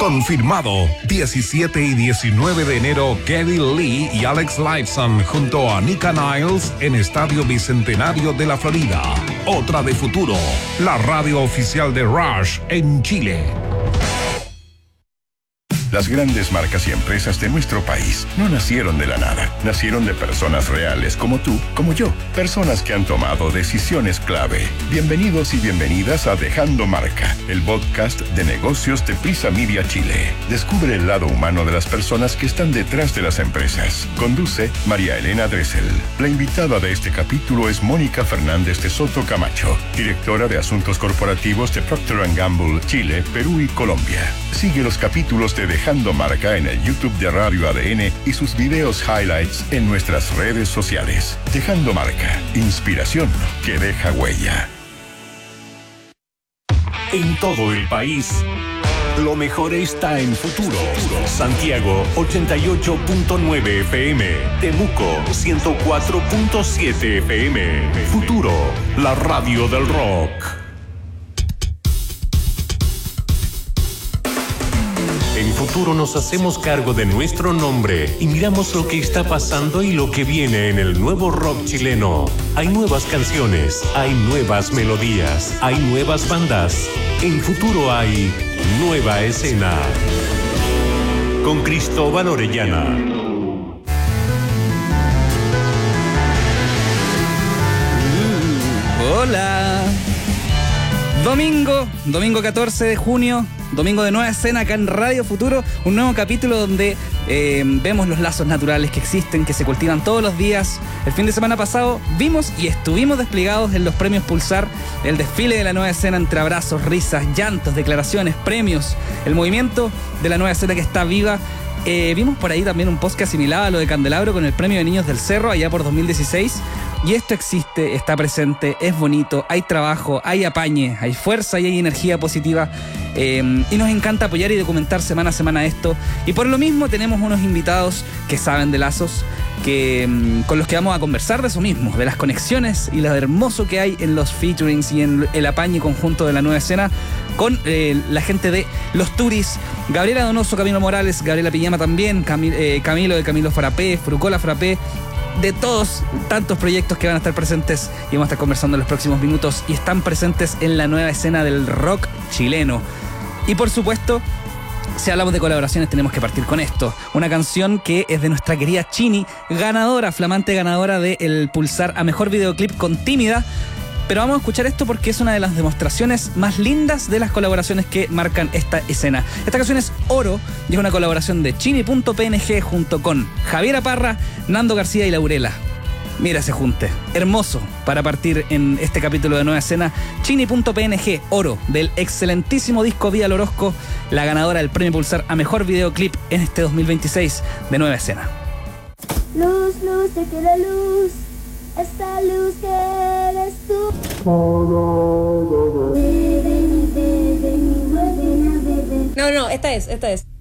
Confirmado, 17 y 19 de enero, Geddy Lee y Alex Lifeson junto a Nika Niles en Estadio Bicentenario de la Florida. Otra de Futuro, la radio oficial de Rush en Chile. Las grandes marcas y empresas de nuestro país no nacieron de la nada. Nacieron de personas reales como tú, como yo. Personas que han tomado decisiones clave. Bienvenidos y bienvenidas a Dejando Marca, el podcast de negocios de Prisa Media Chile. Descubre el lado humano de las personas que están detrás de las empresas. Conduce María Elena Dressel. La invitada de este capítulo es Mónica Fernández de Soto Camacho, directora de Asuntos Corporativos de Procter & Gamble, Chile, Perú y Colombia. Sigue los capítulos de Dejando Marca en el YouTube de Radio ADN y sus videos highlights en nuestras redes sociales. Dejando Marca, inspiración que deja huella. En todo el país, lo mejor está en Futuro. Santiago 88.9 FM, Temuco 104.7 FM. Futuro, la radio del rock. En Futuro nos hacemos cargo de nuestro nombre y miramos lo que está pasando y lo que viene en el nuevo rock chileno. Hay nuevas canciones, hay nuevas melodías, hay nuevas bandas. En Futuro hay nueva escena. Con Cristóbal Orellana. Hola. Domingo 14 de junio, domingo de nueva escena acá en Radio Futuro, un nuevo capítulo donde vemos los lazos naturales que existen, que se cultivan todos los días. El fin de semana pasado vimos y estuvimos desplegados en los premios Pulsar, el desfile de la nueva escena entre abrazos, risas, llantos, declaraciones, premios, el movimiento de la nueva escena que está viva. Vimos por ahí también un post que asimilaba a lo de Candelabro con el premio de Niños del Cerro allá por 2016. Y esto existe, está presente, es bonito, hay trabajo, hay apañe, hay fuerza y hay energía positiva. Y nos encanta apoyar y documentar semana a semana esto. Y por lo mismo tenemos unos invitados que saben de lazos, con los que vamos a conversar de eso mismo, de las conexiones y lo hermoso que hay en los featurings y en el apañe conjunto de la nueva escena con la gente de Los Turis, Gabriela Donoso, Camilo Morales, Gabriela Piñama también, Camilo de Camilo Frappé, Frucola Frappé, de todos tantos proyectos que van a estar presentes y vamos a estar conversando en los próximos minutos y están presentes en la nueva escena del rock chileno. Y por supuesto, si hablamos de colaboraciones tenemos que partir con esto, una canción que es de nuestra querida Chini, flamante ganadora del Pulsar a Mejor Videoclip con Tímida. Pero vamos a escuchar esto porque es una de las demostraciones más lindas de las colaboraciones que marcan esta escena. Esta canción es Oro y es una colaboración de Chini.png junto con Javiera Parra, Nando García y Laurela. Mira ese junte, hermoso para partir en este capítulo de Nueva Escena. Chini.png, Oro, del excelentísimo disco Vía al Orozco, la ganadora del Premio Pulsar a Mejor Videoclip en este 2026 de Nueva Escena. Luz, luz, te quiero luz. Esta luz que eres tú. No, esta es.